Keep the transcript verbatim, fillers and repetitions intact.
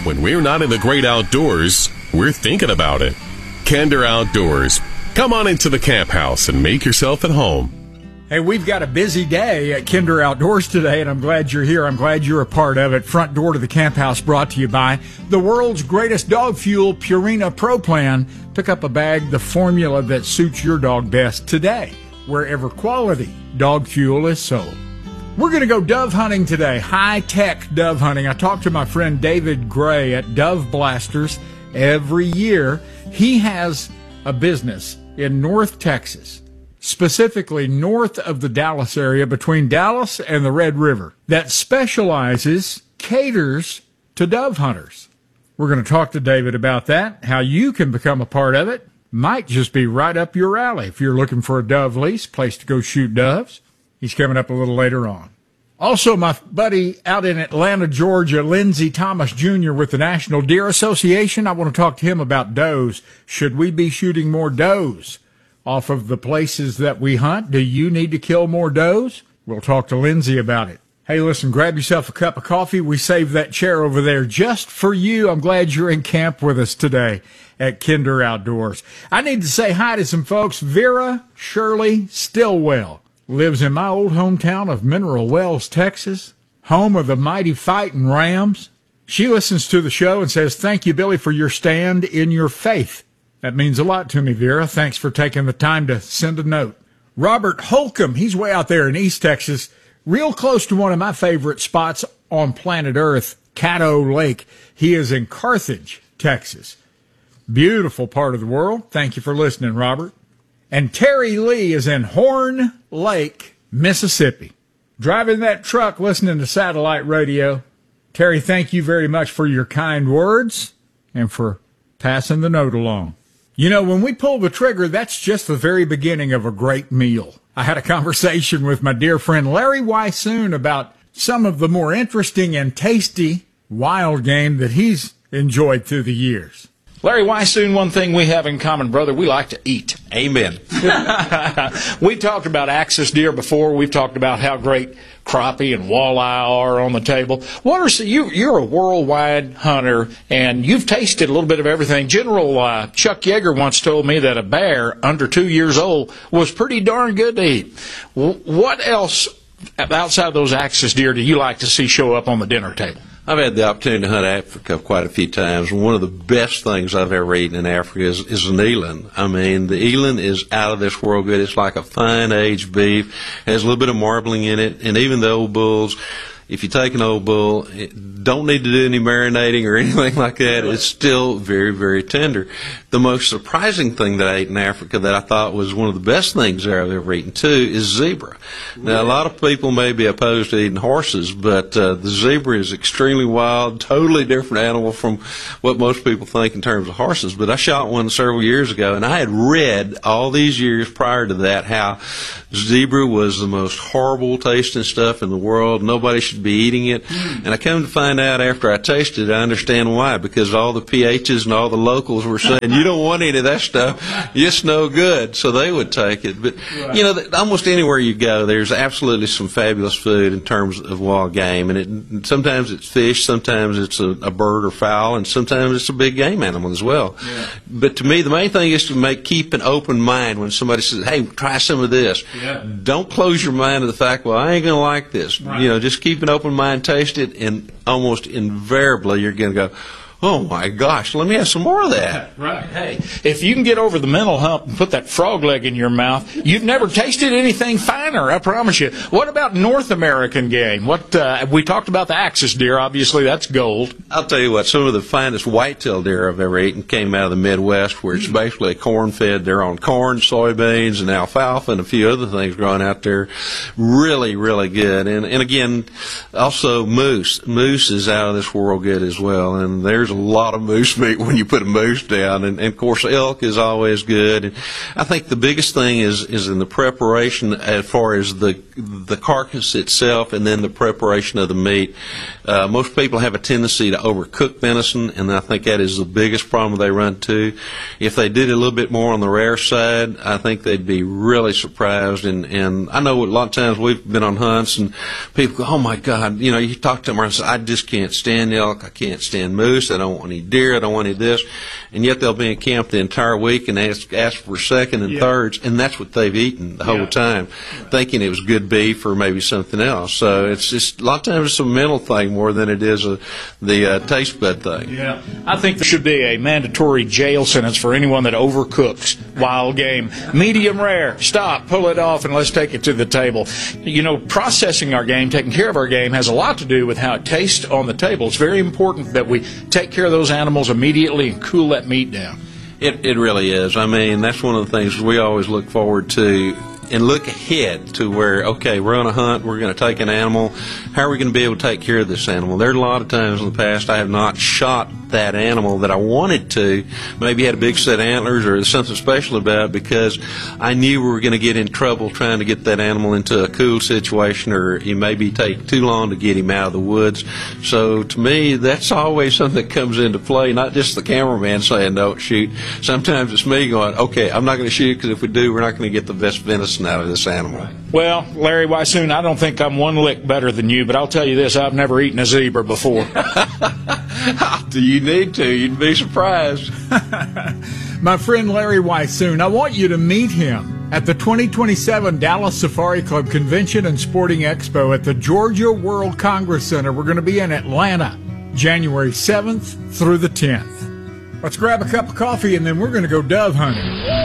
when we're not in the great outdoors, we're thinking about it. Kinder Outdoors. Come on into the camp house and make yourself at home. Hey, we've got a busy day at Kinder Outdoors today, and I'm glad you're here. I'm glad you're a part of it. Front door to the camp house brought to you by the world's greatest dog fuel, Purina Pro Plan. Pick up a bag, the formula that suits your dog best today, wherever quality dog fuel is sold. We're going to go dove hunting today, high-tech dove hunting. I talked to my friend David Gray at Dove Blasters every year. He has a business in North Texas, specifically north of the Dallas area between Dallas and the Red River, that specializes, caters to dove hunters. We're going to talk to David about that, how you can become a part of it. Might just be right up your alley if you're looking for a dove lease, place to go shoot doves. He's coming up a little later on. Also, my buddy out in Atlanta, Georgia, Lindsey Thomas Junior with the National Deer Association. I want to talk to him about does. Should we be shooting more does off of the places that we hunt? Do you need to kill more does? We'll talk to Lindsey about it. Hey, listen, grab yourself a cup of coffee. We saved that chair over there just for you. I'm glad you're in camp with us today at Kinder Outdoors. I need to say hi to some folks. Vera Shirley Stillwell lives in my old hometown of Mineral Wells, Texas, home of the mighty Fighting Rams. She listens to the show and says, "Thank you, Billy, for your stand in your faith." That means a lot to me, Vera. Thanks for taking the time to send a note. Robert Holcomb, he's way out there in East Texas, real close to one of my favorite spots on planet Earth, Caddo Lake. He is in Carthage, Texas. Beautiful part of the world. Thank you for listening, Robert. And Terry Lee is in Horn Lake, Mississippi, driving that truck, listening to satellite radio. Terry, thank you very much for your kind words and for passing the note along. You know, when we pull the trigger, that's just the very beginning of a great meal. I had a conversation with my dear friend Larry Weissoon about some of the more interesting and tasty wild game that he's enjoyed through the years. Larry Weissoon, one thing we have in common, brother, we like to eat. Amen. We talked about axis deer before. We've talked about how great crappie and walleye are on the table. What are so you? You're a worldwide hunter, and you've tasted a little bit of everything. General uh, Chuck Yeager once told me that a bear under two years old was pretty darn good to eat. W- what else outside of those axis deer do you like to see show up on the dinner table? I've had the opportunity to hunt Africa quite a few times, and one of the best things I've ever eaten in Africa is, is an eland. I mean, the eland is out of this world good. It's like a fine aged beef, has a little bit of marbling in it, and even the old bulls, if you take an old bull, it don't need to do any marinating or anything like that. It's still very, very tender. The most surprising thing that I ate in Africa that I thought was one of the best things that I've ever eaten, too, is zebra. Now, a lot of people may be opposed to eating horses, but uh, the zebra is extremely wild, totally different animal from what most people think in terms of horses. But I shot one several years ago, and I had read all these years prior to that how zebra was the most horrible tasting stuff in the world. Nobody should be eating it. And I come to find out after I tasted it, I understand why, because all the P Hs and all the locals were saying, you don't want any of that stuff. It's no good. So they would take it. But, you know, almost anywhere you go, there's absolutely some fabulous food in terms of wild game. And it, sometimes it's fish, sometimes it's a, a bird or fowl, and sometimes it's a big game animal as well. Yeah. But to me, the main thing is to make keep an open mind when somebody says, hey, try some of this. Yeah. Don't close your mind to the fact, well, I ain't going to like this. Right. You know, just keep an open mind, taste it, and almost invariably you're going to go, oh, my gosh, let me have some more of that. Right. Hey, if you can get over the mental hump and put that frog leg in your mouth, you've never tasted anything finer, I promise you. What about North American game? What uh, we talked about the axis deer. Obviously, that's gold. I'll tell you what, some of the finest whitetail deer I've ever eaten came out of the Midwest, where it's basically corn-fed. They're on corn, soybeans, and alfalfa, and a few other things growing out there. Really, really good. And, and again, also moose. Moose is out of this world good as well, and there's a lot of moose meat when you put a moose down, and, and of course elk is always good. And I think the biggest thing is is in the preparation as far as the the carcass itself, and then the preparation of the meat. Uh, most people have a tendency to overcook venison, and I think that is the biggest problem they run into. If they did a little bit more on the rare side, I think they'd be really surprised. And, and I know a lot of times we've been on hunts, and people go, oh my God, you know, you talk to them and say, I just can't stand elk, I can't stand moose, I don't want any deer, I don't want any this, and yet they'll be in camp the entire week and ask, ask for second and yeah. thirds, and that's what they've eaten the whole Yeah. time, Right. thinking it was good beef or maybe something else. So it's just a lot of times it's a mental thing more than it is a, the uh, taste bud thing. Yeah, I think there should be a mandatory jail sentence for anyone that overcooks wild game. Medium rare, stop, pull it off, and let's take it to the table. You know, processing our game, taking care of our game, has a lot to do with how it tastes on the table. It's very important that we take care of those animals immediately and cool that meat down. It, it really is. I mean, that's one of the things we always look forward to and look ahead to where, okay, we're on a hunt, we're going to take an animal. How are we going to be able to take care of this animal? There are a lot of times in the past I have not shot that animal that I wanted to, maybe had a big set of antlers or something special about it, because I knew we were going to get in trouble trying to get that animal into a cool situation, or it maybe take too long to get him out of the woods. So to me, that's always something that comes into play, not just the cameraman saying don't shoot. Sometimes it's me going, okay, I'm not going to shoot because if we do, we're not going to get the best venison out of this animal. Well, Larry Weishuhn, I don't think I'm one lick better than you, but I'll tell you this, I've never eaten a zebra before. Do you need to? You'd be surprised. My friend Larry Weishuhn, I want you to meet him at the twenty twenty-seven Dallas Safari Club Convention and Sporting Expo at the Georgia World Congress Center. We're going to be in Atlanta, January seventh through the tenth. Let's grab a cup of coffee, and then we're going to go dove hunting.